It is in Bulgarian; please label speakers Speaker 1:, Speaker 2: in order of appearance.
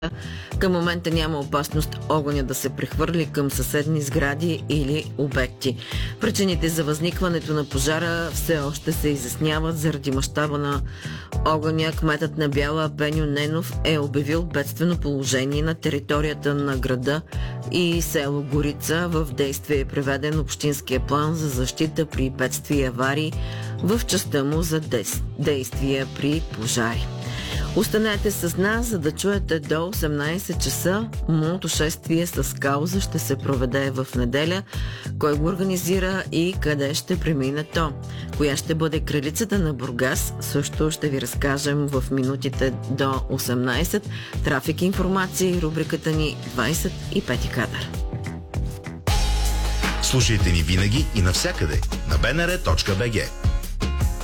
Speaker 1: Към момента няма опасност огъня да се прехвърли към съседни сгради или обекти. Причините за възникването на пожара все още се изясняват заради мащаба на огъня. Кметът на Бяла Пеньо Ненов е обявил бедствено положение на територията на града и село Горица. В действие е приведен общинския план за защита при бедствия и аварии в частта му за действия при пожари. Останете с нас, за да чуете до 18 часа. Моето шествие с кауза ще се проведе в неделя. Кой го организира и къде ще премине то? Коя ще бъде кралицата на Бургас? Също ще ви разкажем в минутите до 18. Трафик и информация и рубриката ни 25 кадър.
Speaker 2: Слушайте ни винаги и навсякъде на bnr.bg.